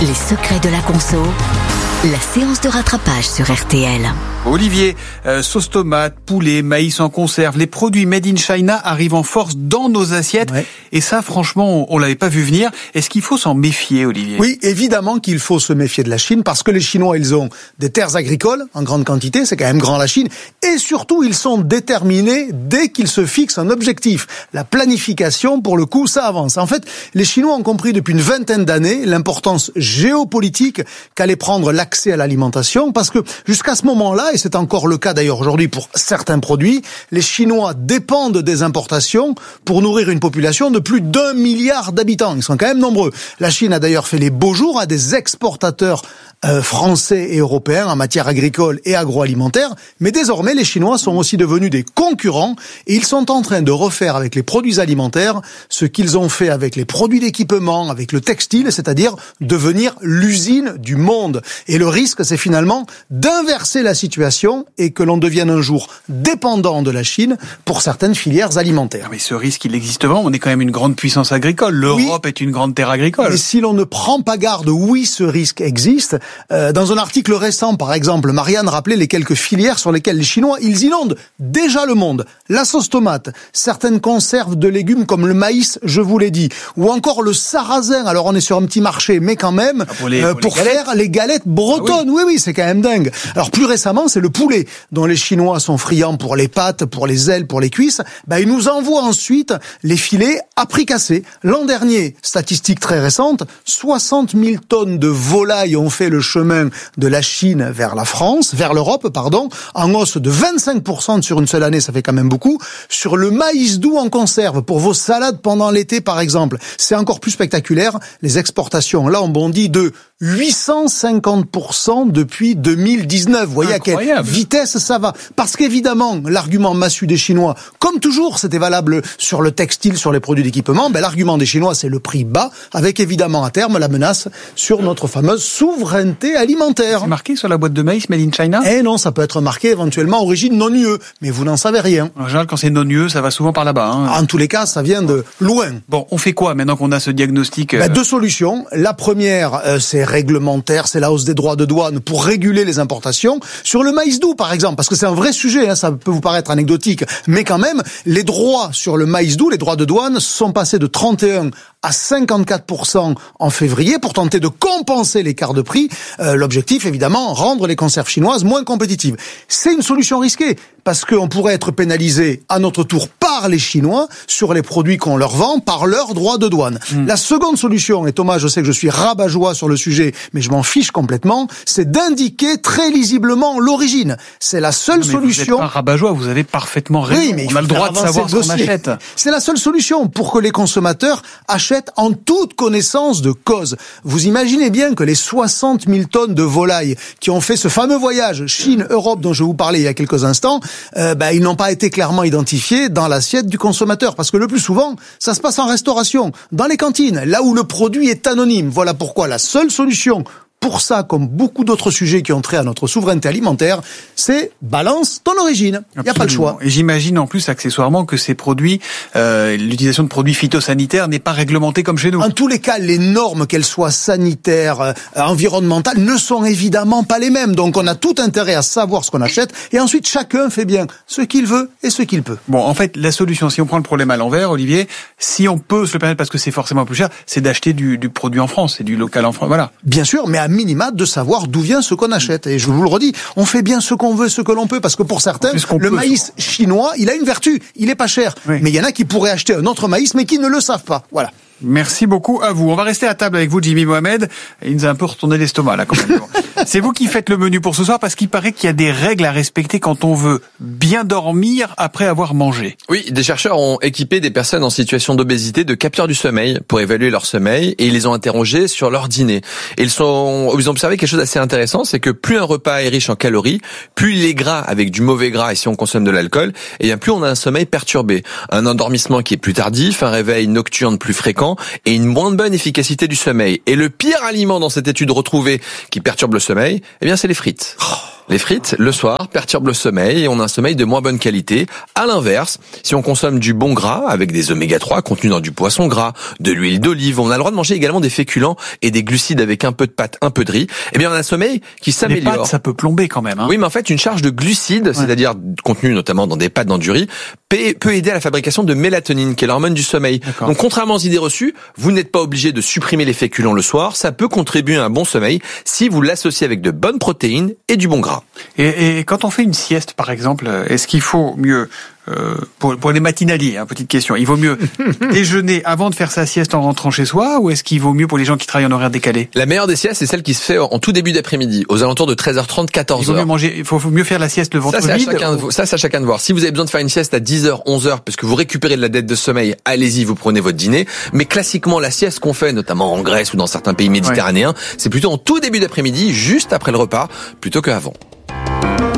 Les secrets de la conso, la séance de rattrapage sur RTL. Olivier, sauce tomate, poulet, maïs en conserve, les produits made in China arrivent en force dans nos assiettes. Ouais. Et ça, franchement, on l'avait pas vu venir. Est-ce qu'il faut s'en méfier, Olivier ? Oui, évidemment qu'il faut se méfier de la Chine parce que les Chinois, ils ont des terres agricoles en grande quantité. C'est quand même grand la Chine. Et surtout, ils sont déterminés dès qu'ils se fixent un objectif. La planification, pour le coup, ça avance. En fait, les Chinois ont compris depuis une vingtaine d'années l'importance géopolitique qu'allait prendre l'accès à l'alimentation parce que jusqu'à ce moment-là, et c'est encore le cas d'ailleurs aujourd'hui pour certains produits, les Chinois dépendent des importations pour nourrir une population de plus d'1 milliard d'habitants. Ils sont quand même nombreux. La Chine a d'ailleurs fait les beaux jours à des exportateurs français et européens en matière agricole et agroalimentaire, mais désormais les Chinois sont aussi devenus des concurrents et ils sont en train de refaire avec les produits alimentaires ce qu'ils ont fait avec les produits d'équipement, avec le textile, c'est-à-dire devenir l'usine du monde. Et le risque, c'est finalement d'inverser la situation et que l'on devienne un jour dépendant de la Chine pour certaines filières alimentaires. Mais ce risque, il existe vraiment. On est quand même une grande puissance agricole. L'Europe est une grande terre agricole. Et si l'on ne prend pas garde, oui, ce risque existe. Dans un article récent, par exemple, Marianne rappelait les quelques filières sur lesquelles les Chinois, ils inondent déjà le monde. La sauce tomate, certaines conserves de légumes comme le maïs, je vous l'ai dit, ou encore le sarrasin. Alors on est sur un petit marché, mais quand même, pour faire les galettes bretonnes. Ah oui, c'est quand même dingue. Alors plus récemment, c'est le poulet, dont les Chinois sont friands pour les pattes, pour les ailes, pour les cuisses. Ils nous envoient ensuite les filets à prix cassé. L'an dernier, statistique très récente, 60 000 tonnes de volailles ont fait le chemin de la Chine vers la France, vers l'Europe, en hausse de 25% sur une seule année, ça fait quand même beaucoup. Sur le maïs doux en conserve, pour vos salades pendant l'été par exemple, c'est encore plus spectaculaire. Les exportations, là, ont bondi de 850% depuis 2019. Vous voyez incroyable. À quelle vitesse ça va. Parce qu'évidemment, l'argument massu des Chinois, comme toujours, c'était valable sur le textile, sur les produits d'équipement, l'argument des Chinois, c'est le prix bas, avec évidemment à terme la menace sur notre fameuse souveraineté alimentaire. C'est marqué sur la boîte de maïs Made in China ? Eh non, ça peut être marqué éventuellement origine non UE, mais vous n'en savez rien. En général, quand c'est non UE, ça va souvent par là-bas. En tous les cas, ça vient de loin. Bon, on fait quoi maintenant qu'on a ce diagnostic ? Deux solutions. La première, c'est réglementaire, c'est la hausse des droits de douane pour réguler les importations. Sur le maïs doux, par exemple, parce que c'est un vrai sujet, ça peut vous paraître anecdotique, mais quand même, les droits sur le maïs doux, les droits de douane, sont passés de 31 à 54% en février pour tenter de compenser l'écart de prix. L'objectif, évidemment, rendre les conserves chinoises moins compétitives. C'est une solution risquée, parce qu'on pourrait être pénalisé à notre tour par les Chinois sur les produits qu'on leur vend par leurs droits de douane. La seconde solution, et Thomas, je sais que je suis rabat-joie sur le sujet, mais je m'en fiche complètement, c'est d'indiquer très lisiblement l'origine. C'est la seule solution. Vous n'êtes pas rabat-joie, vous avez parfaitement raison. Oui, mais on a le droit de savoir ce qu'on achète. C'est la seule solution pour que les consommateurs achètent en toute connaissance de cause. Vous imaginez bien que les 60 000 tonnes de volailles qui ont fait ce fameux voyage Chine-Europe dont je vous parlais il y a quelques instants, ils n'ont pas été clairement identifiés dans l'assiette du consommateur. Parce que le plus souvent, ça se passe en restauration, dans les cantines, là où le produit est anonyme. Voilà pourquoi la seule solution pour ça, comme beaucoup d'autres sujets qui ont trait à notre souveraineté alimentaire, c'est balance ton origine. Il n'y a pas le choix. Et j'imagine en plus accessoirement que ces produits, l'utilisation de produits phytosanitaires n'est pas réglementée comme chez nous. En tous les cas, les normes, qu'elles soient sanitaires, environnementales, ne sont évidemment pas les mêmes. Donc on a tout intérêt à savoir ce qu'on achète et ensuite chacun fait bien ce qu'il veut et ce qu'il peut. Bon, en fait, la solution, si on prend le problème à l'envers, Olivier, si on peut se le permettre parce que c'est forcément plus cher, c'est d'acheter du produit en France, c'est du local en France, voilà. Bien sûr, mais à minima de savoir d'où vient ce qu'on achète. Et je vous le redis, on fait bien ce qu'on veut, ce que l'on peut, parce que pour certains, le maïs chinois, il a une vertu, il est pas cher. Oui. Mais il y en a qui pourraient acheter un autre maïs, mais qui ne le savent pas. Voilà. Merci beaucoup à vous. On va rester à table avec vous, Jimmy Mohamed. Il nous a un peu retourné l'estomac, là, quand même. C'est vous qui faites le menu pour ce soir, parce qu'il paraît qu'il y a des règles à respecter quand on veut bien dormir après avoir mangé. Oui, des chercheurs ont équipé des personnes en situation d'obésité de capteurs du sommeil pour évaluer leur sommeil, et ils les ont interrogés sur leur dîner. Et ils ont observé quelque chose d'assez intéressant, c'est que plus un repas est riche en calories, plus il est gras avec du mauvais gras, et si on consomme de l'alcool, et bien plus on a un sommeil perturbé, un endormissement qui est plus tardif, un réveil nocturne plus fréquent, et une moins bonne efficacité du sommeil. Et le pire aliment dans cette étude retrouvée qui perturbe le sommeil, eh bien c'est les frites. Les frites, le soir, perturbent le sommeil et on a un sommeil de moins bonne qualité. À l'inverse, si on consomme du bon gras avec des oméga 3 contenus dans du poisson gras, de l'huile d'olive, on a le droit de manger également des féculents et des glucides avec un peu de pâte, un peu de riz. Eh bien, on a un sommeil qui s'améliore. Les pâtes, ça peut plomber quand même. Oui, mais en fait, une charge de glucides, c'est-à-dire contenu notamment dans des pâtes, dans du riz, peut aider à la fabrication de mélatonine, qui est l'hormone du sommeil. D'accord. Donc, contrairement aux idées reçues, vous n'êtes pas obligé de supprimer les féculents le soir. Ça peut contribuer à un bon sommeil si vous l'associez avec de bonnes protéines et du bon gras. Et quand on fait une sieste, par exemple, est-ce qu'il faut mieux, pour les matinaliers, petite question, il vaut mieux déjeuner avant de faire sa sieste en rentrant chez soi, ou est-ce qu'il vaut mieux pour les gens qui travaillent en horaire décalé? La meilleure des siestes, c'est celle qui se fait en tout début d'après-midi, aux alentours de 13h30, 14h. Il vaut mieux manger, il faut mieux faire la sieste le ventre vide. Ça, c'est à chacun de voir. Si vous avez besoin de faire une sieste à 10h, 11h, parce que vous récupérez de la dette de sommeil, allez-y, vous prenez votre dîner. Mais classiquement, la sieste qu'on fait, notamment en Grèce ou dans certains pays méditerranéens, c'est plutôt en tout début d'après-midi, juste après le repas, plutôt qu'avant.